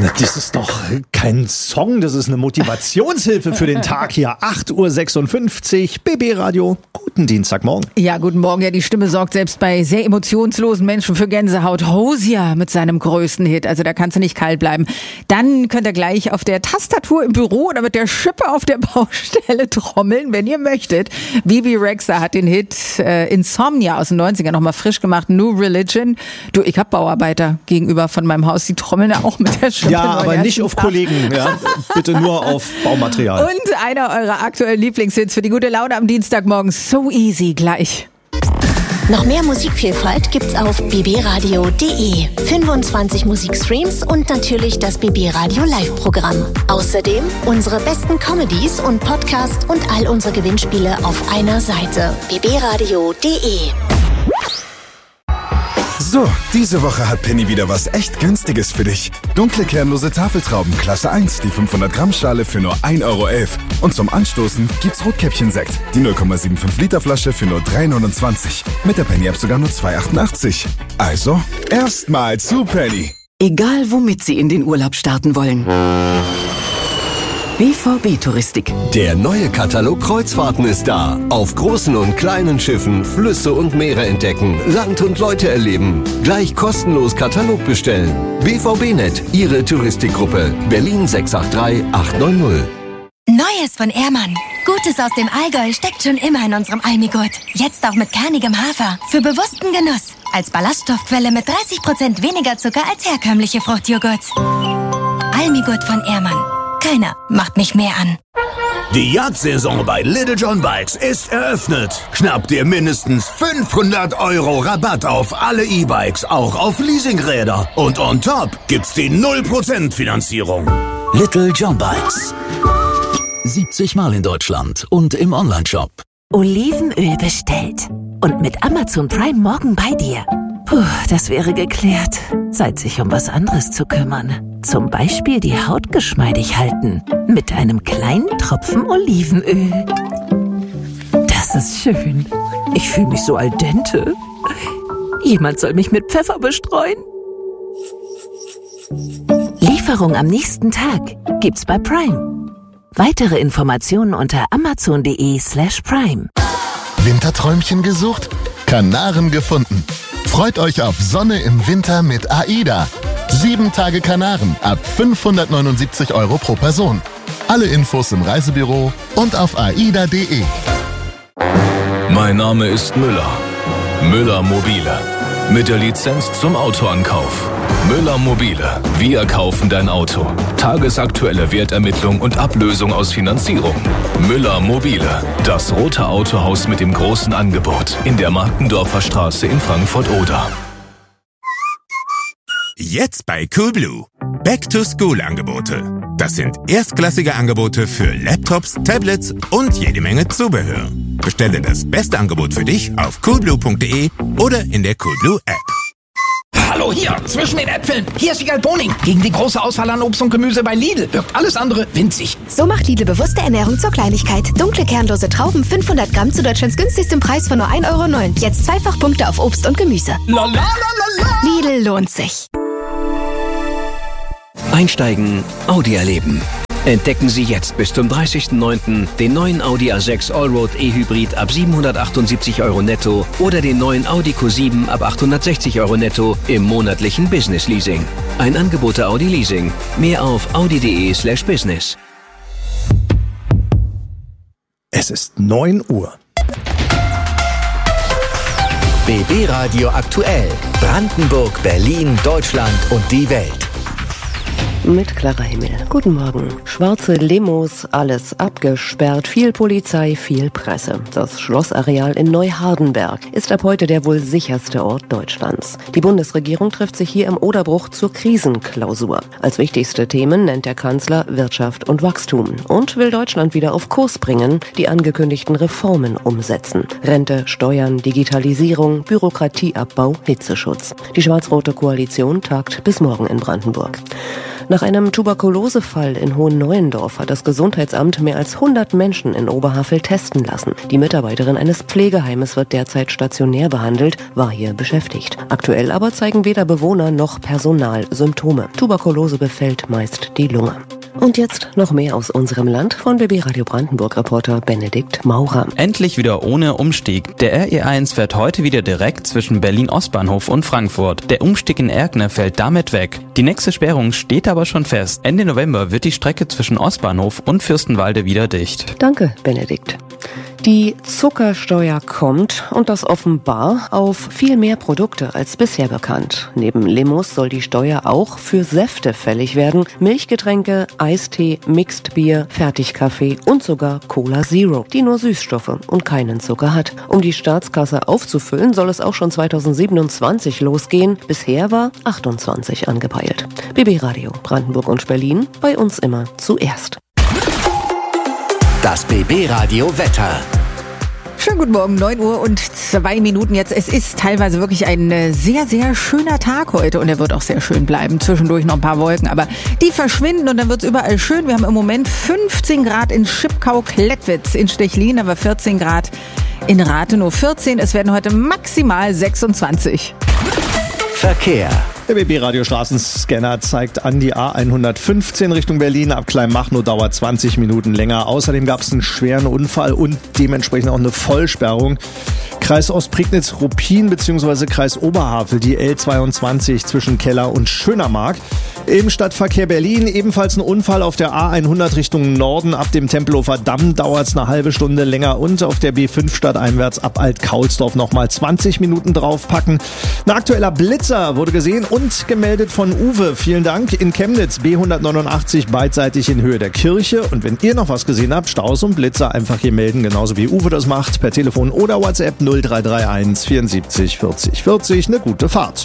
Das ist doch kein Song, das ist eine Motivationshilfe für den Tag hier. 8.56 Uhr, BB Radio. Guten Dienstagmorgen. Ja, guten Morgen. Ja, die Stimme sorgt selbst bei sehr emotionslosen Menschen für Gänsehaut. Hozier mit seinem größten Hit. Also da kannst du nicht kalt bleiben. Dann könnt ihr gleich auf der Tastatur im Büro oder mit der Schippe auf der Baustelle trommeln, wenn ihr möchtet. Bebe Rexha hat den Hit Insomnia aus den 90ern nochmal frisch gemacht. New Religion. Du, ich hab Bauarbeiter gegenüber von meinem Haus. Die trommeln ja auch mit der Schippe. Ja, aber nicht auf Kollegen. Ja. Bitte nur auf Baumaterial. Und einer eurer aktuellen Lieblingshits für die gute Laune am Dienstagmorgen. So easy gleich. Noch mehr Musikvielfalt gibt's auf bbradio.de. 25 Musikstreams und natürlich das BB Radio Live-Programm. Außerdem unsere besten Comedies und Podcasts und all unsere Gewinnspiele auf einer Seite. bbradio.de. So, diese Woche hat Penny wieder was echt Günstiges für dich. Dunkle kernlose Tafeltrauben Klasse 1, die 500 Gramm Schale für nur 1,11 €. Und zum Anstoßen gibt's Rotkäppchensekt, die 0,75 Liter Flasche für nur 3,29 €. Mit der Penny-App sogar nur 2,88 €. Also, erstmal zu Penny. Egal womit Sie in den Urlaub starten wollen. BVB Touristik. Der neue Katalog Kreuzfahrten ist da. Auf großen und kleinen Schiffen Flüsse und Meere entdecken, Land und Leute erleben. Gleich kostenlos Katalog bestellen. BVB-Net, Ihre Touristikgruppe. Berlin 683 890. Neues von Ehrmann. Gutes aus dem Allgäu steckt schon immer in unserem Almigurt. Jetzt auch mit kernigem Hafer. Für bewussten Genuss. Als Ballaststoffquelle mit 30% weniger Zucker als herkömmliche Fruchtjoghurts. Almigurt von Ehrmann. Keiner macht mich mehr an. Die Jagdsaison bei Little John Bikes ist eröffnet. Schnapp dir mindestens 500 € Rabatt auf alle E-Bikes, auch auf Leasingräder. Und on top gibt's die 0% Finanzierung. Little John Bikes. 70 Mal in Deutschland und im Onlineshop. Olivenöl bestellt. Und mit Amazon Prime morgen bei dir. Puh, das wäre geklärt. Zeit, sich um was anderes zu kümmern. Zum Beispiel die Haut geschmeidig halten. Mit einem kleinen Tropfen Olivenöl. Das ist schön. Ich fühle mich so al dente. Jemand soll mich mit Pfeffer bestreuen. Lieferung am nächsten Tag gibt's bei Prime. Weitere Informationen unter amazon.de/prime. Winterträumchen gesucht? Kanaren gefunden. Freut euch auf Sonne im Winter mit AIDA. 7 Tage Kanaren ab 579 € pro Person. Alle Infos im Reisebüro und auf aida.de. Mein Name ist Müller. Müller Mobile. Mit der Lizenz zum Autoankauf. Müller Mobile. Wir kaufen dein Auto. Tagesaktuelle Wertermittlung und Ablösung aus Finanzierung. Müller Mobile. Das rote Autohaus mit dem großen Angebot in der Markendorfer Straße in Frankfurt-Oder. Jetzt bei Coolblue. Back-to-School-Angebote. Das sind erstklassige Angebote für Laptops, Tablets und jede Menge Zubehör. Bestelle das beste Angebot für dich auf coolblue.de oder in der Coolblue-App. Hallo, hier, zwischen den Äpfeln. Hier ist Wiegald Boning. Gegen die große Auswahl an Obst und Gemüse bei Lidl wirkt alles andere winzig. So macht Lidl bewusste Ernährung zur Kleinigkeit. Dunkle kernlose Trauben, 500 Gramm zu Deutschlands günstigstem Preis von nur 1,09 €. Jetzt Zweifachpunkte auf Obst und Gemüse. Lidl lohnt sich. Einsteigen, Audi erleben. Entdecken Sie jetzt bis zum 30.09. den neuen Audi A6 Allroad E-Hybrid ab 778 € netto oder den neuen Audi Q7 ab 860 € netto im monatlichen Business Leasing. Ein Angebot der Audi Leasing. Mehr auf audi.de/business. Es ist 9 Uhr. BB Radio aktuell. Brandenburg, Berlin, Deutschland und die Welt. Mit klarer Himmel. Guten Morgen. Schwarze Limos, alles abgesperrt, viel Polizei, viel Presse. Das Schlossareal in Neuhardenberg ist ab heute der wohl sicherste Ort Deutschlands. Die Bundesregierung trifft sich hier im Oderbruch zur Krisenklausur. Als wichtigste Themen nennt der Kanzler Wirtschaft und Wachstum und will Deutschland wieder auf Kurs bringen, die angekündigten Reformen umsetzen. Rente, Steuern, Digitalisierung, Bürokratieabbau, Hitzeschutz. Die schwarz-rote Koalition tagt bis morgen in Brandenburg. Nach einem Tuberkulosefall in Hohenneuendorf hat das Gesundheitsamt mehr als 100 Menschen in Oberhavel testen lassen. Die Mitarbeiterin eines Pflegeheimes wird derzeit stationär behandelt, war hier beschäftigt. Aktuell aber zeigen weder Bewohner noch Personal Symptome. Tuberkulose befällt meist die Lunge. Und jetzt noch mehr aus unserem Land von BB Radio Brandenburg-Reporter Benedikt Maurer. Endlich wieder ohne Umstieg. Der RE1 fährt heute wieder direkt zwischen Berlin-Ostbahnhof und Frankfurt. Der Umstieg in Erkner fällt damit weg. Die nächste Sperrung steht aber schon fest. Ende November wird die Strecke zwischen Ostbahnhof und Fürstenwalde wieder dicht. Danke, Benedikt. Die Zuckersteuer kommt und das offenbar auf viel mehr Produkte als bisher bekannt. Neben Limos soll die Steuer auch für Säfte fällig werden. Milchgetränke, Eistee, Mixed Bier, Fertigkaffee und sogar Cola Zero, die nur Süßstoffe und keinen Zucker hat. Um die Staatskasse aufzufüllen, soll es auch schon 2027 losgehen. Bisher war 28 angepeilt. BB Radio Brandenburg und Berlin, bei uns immer zuerst. Das BB Radio Wetter. Schönen guten Morgen, 9 Uhr und 2 Minuten jetzt. Es ist teilweise wirklich ein sehr, sehr schöner Tag heute und er wird auch sehr schön bleiben. Zwischendurch noch ein paar Wolken, aber die verschwinden und dann wird es überall schön. Wir haben im Moment 15 Grad in Schipkau-Klettwitz, in Stechlin aber 14 Grad, in Rathenow 14. Es werden heute maximal 26. Verkehr. Der BB-Radio-Straßenscanner zeigt an die A115 Richtung Berlin. Ab Kleinmachnow dauert 20 Minuten länger. Außerdem gab es einen schweren Unfall und dementsprechend auch eine Vollsperrung. Kreis Ostprignitz-Ruppin bzw. Kreis Oberhavel, die L22 zwischen Keller und Schönermark. Im Stadtverkehr Berlin ebenfalls ein Unfall auf der A100 Richtung Norden. Ab dem Tempelhofer Damm dauert es eine halbe Stunde länger und auf der B5 stadteinwärts ab Alt-Kaulsdorf nochmal 20 Minuten draufpacken. Ein aktueller Blitzer wurde gesehen und gemeldet von Uwe. Vielen Dank. In Chemnitz B189 beidseitig in Höhe der Kirche. Und wenn ihr noch was gesehen habt, Staus und Blitzer einfach hier melden, genauso wie Uwe das macht, per Telefon oder WhatsApp 0331 74 40 40. Eine gute Fahrt.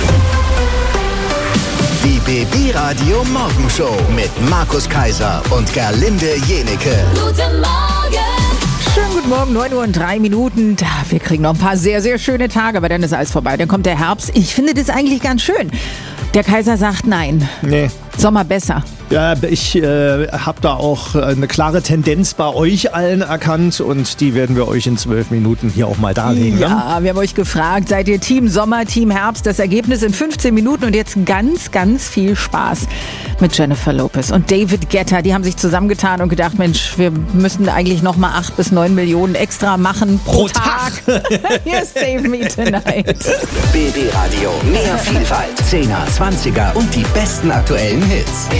Die BB Radio Morgenshow mit Markus Kaiser und Gerlinde Jenecke. Guten Morgen. Schönen guten Morgen, 9 Uhr und 3 Minuten. Wir kriegen noch ein paar sehr, sehr schöne Tage, aber dann ist alles vorbei. Dann kommt der Herbst. Ich finde das eigentlich ganz schön. Der Kaiser sagt nein. Nee. Sommer besser. Ja, ich habe da auch eine klare Tendenz bei euch allen erkannt und die werden wir euch in 12 Minuten hier auch mal darlegen. Ja, wir haben euch gefragt, seid ihr Team Sommer, Team Herbst? Das Ergebnis in 15 Minuten und jetzt ganz, ganz viel Spaß mit Jennifer Lopez und David Guetta. Die haben sich zusammengetan und gedacht, Mensch, wir müssen eigentlich noch mal 8 bis 9 Millionen extra machen pro Tag. Hier ist Save Me Tonight. BB Radio, mehr Vielfalt, 10er, 20er und die besten aktuellen Hits.